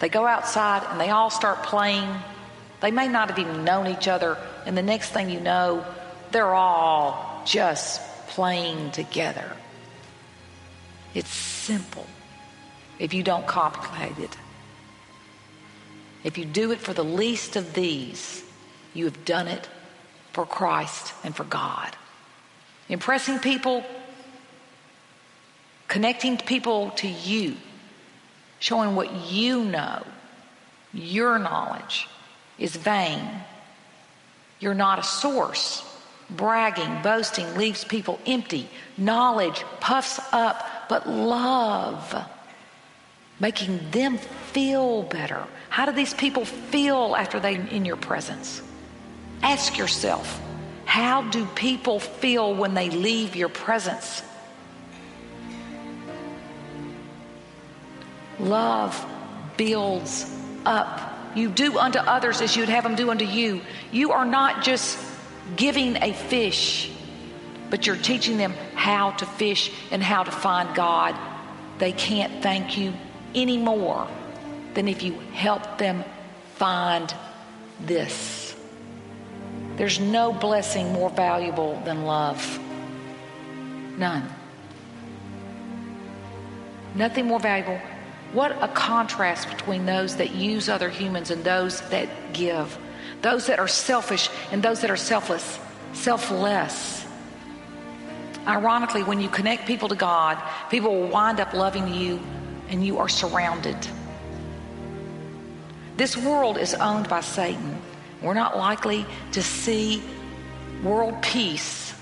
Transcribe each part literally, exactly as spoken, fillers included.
They go outside and they all start playing. They may not have even known each other, and the next thing you know, they're all just playing together. It's simple if you don't complicate it. If you do it for the least of these, you have done it for Christ and for God. Impressing people, connecting people to you, showing what you know, your knowledge is vain. You're not a source. Bragging, boasting leaves people empty. Knowledge puffs up, but love, making them feel better. How do these people feel after they're in your presence? Ask yourself, how do people feel when they leave your presence? Love builds up. You do unto others as you'd have them do unto you. You are not just giving a fish, but you're teaching them how to fish and how to find God. They can't thank you any more than if you help them find this. There's no blessing more valuable than love. None. Nothing more valuable. What a contrast between those that use other humans and those that give. Those that are selfish and those that are selfless, selfless. Ironically, when you connect people to God, people will wind up loving you and you are surrounded. This world is owned by Satan. We're not likely to see world peace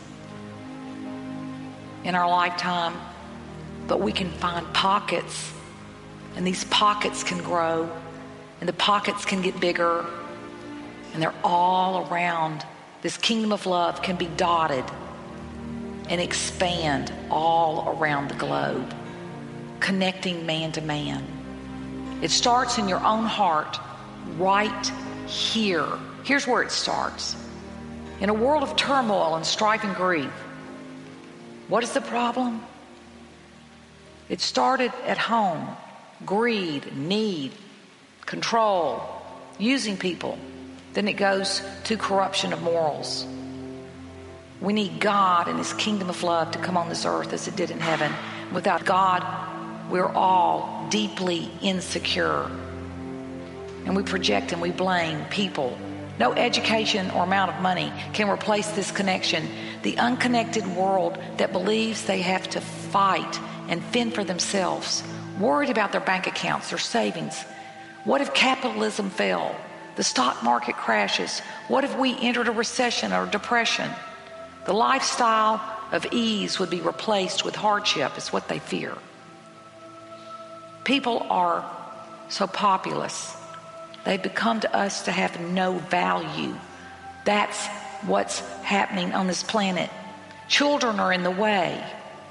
in our lifetime, but we can find pockets, and these pockets can grow, and the pockets can get bigger, and they're all around. This kingdom of love can be dotted and expand all around the globe, connecting man to man. It starts in your own heart right here. Here's where it starts. In a world of turmoil and strife and grief, what is the problem? It started at home. Greed, need, control, using people. Then it goes to corruption of morals. We need God and His kingdom of love to come on this earth as it did in heaven. Without God, we're all deeply insecure. And we project and we blame people. No education or amount of money can replace this connection. The unconnected world that believes they have to fight and fend for themselves, worried about their bank accounts, their savings. What if capitalism fell? The stock market crashes. What if we entered a recession or depression? The lifestyle of ease would be replaced with hardship, is what they fear. People are so populous. They've become to us to have no value. That's what's happening on this planet. Children are in the way.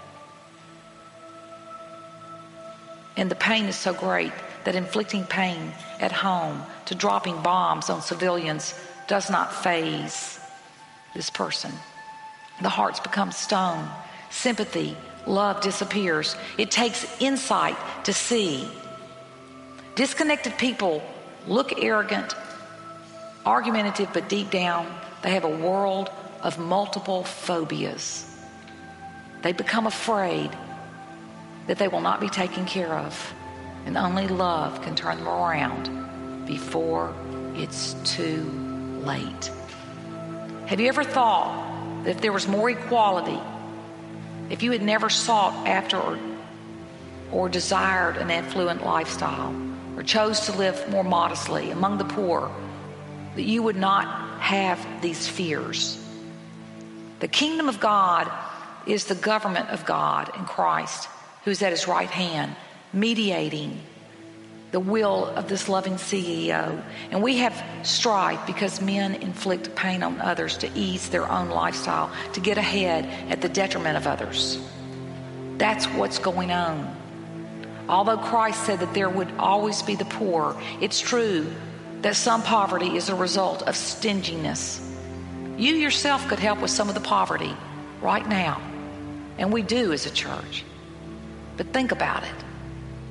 And the pain is so great that inflicting pain at home to dropping bombs on civilians does not faze this person. The hearts become stone. Sympathy, love disappears. It takes insight to see. Disconnected people look arrogant, argumentative, but deep down, they have a world of multiple phobias. They become afraid that they will not be taken care of, and only love can turn them around before it's too late. Have you ever thought that if there was more equality, if you had never sought after or, or desired an affluent lifestyle, or chose to live more modestly among the poor, that you would not have these fears? The kingdom of God is the government of God in Christ, who's at His right hand, mediating the will of this loving C E O. And we have strife because men inflict pain on others to ease their own lifestyle, to get ahead at the detriment of others. That's what's going on. Although Christ said that there would always be the poor, it's true that some poverty is a result of stinginess. You yourself could help with some of the poverty right now, and we do as a church. But think about it.